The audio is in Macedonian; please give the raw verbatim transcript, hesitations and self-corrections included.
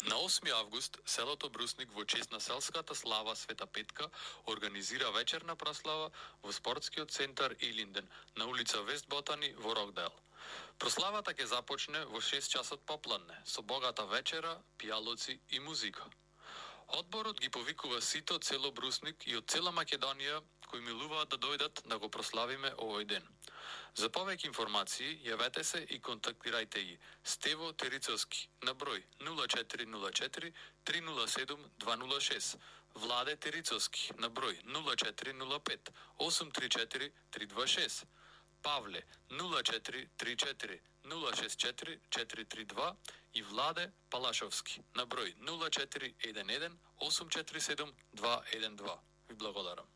На осми август, селото Брусник во чест на селската слава Света Петка организира вечерна прослава во спортскиот центар Илинден на улица Вест Ботани во Рокдейл. Прославата ќе започне во шест часот попладне со богата вечера, пијалоци и музика. Одборот ги повикува сите од село Брусник и од цела Македонија кои милуваат да дојдат да го прославиме овој ден. За повеќе информации јавете се и контактирајте ги Стево Терицовски на број нула четири нула четири три нула седум два нула шест, Владе Терицовски на број нула четири нула пет осум три четири три два шест, Павле нула четири три четири нула шест четири четири три два и Владе Палашовски на број нула четири еден еден осум четири седум два еден два. Ви благодарам.